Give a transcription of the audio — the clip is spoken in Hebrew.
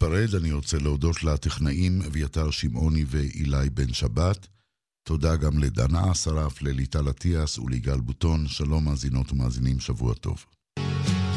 ניפרד, אני רוצה להודות לטכנאים אביתר שמעוני ואילי בן שבת. תודה גם לדנה אסרף, לליטל אטיאס וליגאל בוטון. שלום מאזינות ומאזינים, שבוע טוב.